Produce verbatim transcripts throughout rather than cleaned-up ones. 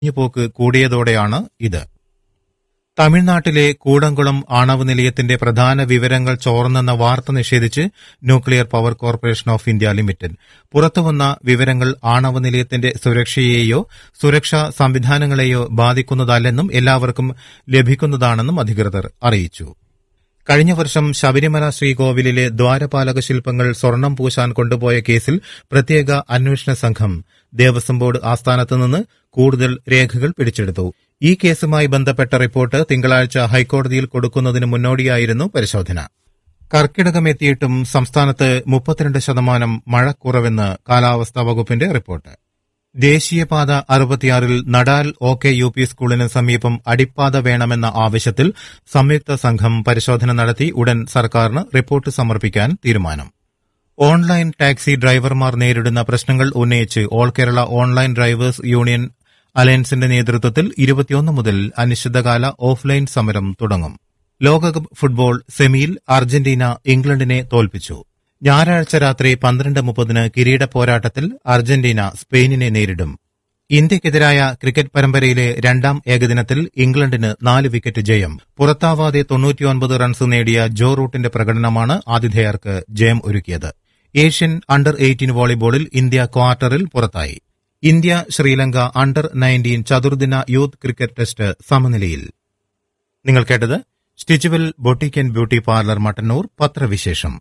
പോക്ക് കൂടിയതോടെയാണ് ഇത്. തമിഴ്നാട്ടിലെ കൂടംകുളം ആണവ നിലയത്തിന്റെ പ്രധാന വിവരങ്ങൾ ചോർന്നെന്ന വാർത്ത നിഷേധിച്ച് nuclear power corporation of India limited. പുറത്തുവന്ന വിവരങ്ങൾ ആണവ നിലയത്തിന്റെ സുരക്ഷയെയോ സുരക്ഷാ സംവിധാനങ്ങളെയോ ബാധിക്കുന്നതല്ലെന്നും എല്ലാവർക്കും ലഭിക്കുന്നതാണെന്നും അധികൃതർ അറിയിച്ചു. കഴിഞ്ഞ വർഷം ശബരിമല ശ്രീകോവിലിലെ ദ്വാരപാലക ശില്പങ്ങൾ സ്വർണം പൂശാൻ കൊണ്ടുപോയ കേസിൽ പ്രത്യേക അന്വേഷണ സംഘം ദേവസ്വം ബോർഡ് ആസ്ഥാനത്തുനിന്ന് കൂടുതൽ രേഖകൾ പിടിച്ചെടുത്തു. ഈ കേസുമായി ബന്ധപ്പെട്ട റിപ്പോർട്ട് തിങ്കളാഴ്ച ഹൈക്കോടതിയിൽ കൊടുക്കുന്നതിന് മുന്നോടിയായിരുന്നു പരിശോധന. കർക്കിടകമെത്തിയിട്ടും സംസ്ഥാനത്ത് മുപ്പത്തിരണ്ട് ശതമാനം മഴക്കുറവെന്ന് കാലാവസ്ഥാ വകുപ്പിന്റെ റിപ്പോർട്ട്. ദേശീയപാത അറുപത്തിയാറിൽ Nadal O K U P സ്കൂളിന് സമീപം അടിപ്പാത വേണമെന്ന ആവശ്യത്തിൽ സംയുക്ത സംഘം പരിശോധന നടത്തി ഉടൻ സർക്കാരിന് റിപ്പോർട്ട് സമർപ്പിക്കാൻ തീരുമാനം. ഓൺലൈൻ ടാക്സി ഡ്രൈവർമാർ നേരിടുന്ന പ്രശ്നങ്ങൾ ഉന്നയിച്ച് all Kerala online drivers union അലയൻസിന്റെ നേതൃത്വത്തിൽ ഇരുപത്തിയൊന്ന് മുതൽ അനിശ്ചിതകാല ഓഫ്ലൈൻ സമരം തുടങ്ങും. ലോകകപ്പ് ഫുട്ബോൾ സെമിയിൽ അർജന്റീന ഇംഗ്ലണ്ടിനെ തോൽപ്പിച്ചു. ഞായറാഴ്ച രാത്രി പന്ത്രണ്ട് മുപ്പതിന് കിരീട പോരാട്ടത്തിൽ അർജന്റീന സ്പെയിനിനെ നേരിടും. ഇന്ത്യക്കെതിരായ ക്രിക്കറ്റ് പരമ്പരയിലെ രണ്ടാം ഏകദിനത്തിൽ ഇംഗ്ലണ്ടിന് നാല് വിക്കറ്റ് ജയം. പുറത്താവാതെ തൊണ്ണൂറ്റിയൊൻപത് റൺസ് നേടിയ ജോ റൂട്ടിന്റെ പ്രകടനമാണ് ആതിഥേയർക്ക് ജയം ഒരുക്കിയത്. ഏഷ്യൻ അണ്ടർ എയ്റ്റീൻ വോളിബോളിൽ ഇന്ത്യ ക്വാർട്ടറിൽ പുറത്തായി. India Sri Lanka under nineteen ചതുർദിന youth cricket test സമനിലയിൽ. നിങ്ങൾ കേട്ടത് Stitchwell boutique and beauty parlour Mattannur പത്രവിശേഷം.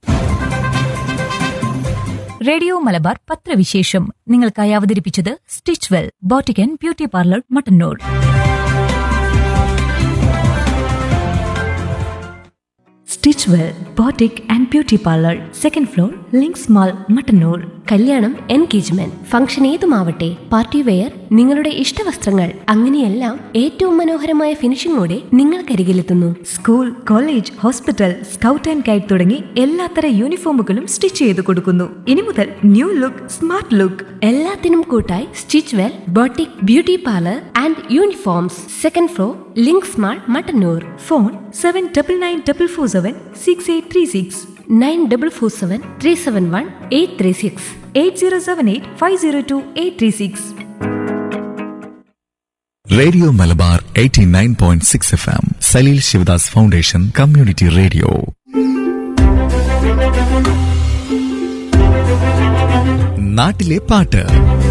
റേഡിയോ മലബാർ പത്രവിശേഷം നിങ്ങൾക്കായി അവതരിപ്പിച്ചത് Stitchwell boutique and beauty parlour Mattannur. Stitchwell boutique and beauty parlour, second floor, links mall, Mattannur. കല്യാണം, എൻഗേജ്മെന്റ്, ഫംഗ്ഷൻ ഏതുമാവട്ടെ, പാർട്ടി വെയർ, നിങ്ങളുടെ ഇഷ്ടവസ്ത്രങ്ങൾ, അങ്ങനെയെല്ലാം ഏറ്റവും മനോഹരമായ ഫിനിഷിംഗോടെ നിങ്ങൾക്കരികിലെത്തുന്നു. School, college, hospital, scout and guide തുടങ്ങി എല്ലാത്തര യൂണിഫോമുകളും സ്റ്റിച്ച് ചെയ്ത് കൊടുക്കുന്നു. ഇനി മുതൽ ന്യൂ ലുക്ക്, സ്മാർട്ട് ലുക്ക്. എല്ലാത്തിനും കൂട്ടായി Stitchwell boutique beauty parlour and uniforms, second floor, links mall, Mattannur. Phone seven double nine double four seven six eight three six nine double four seven three seven one eight three six eight zero seven eight five zero to eight three six. Radio Malabar eighty nine point six F M, Saleel Sivadas foundation community radio. നാട്ടിലെ പാട്ട്.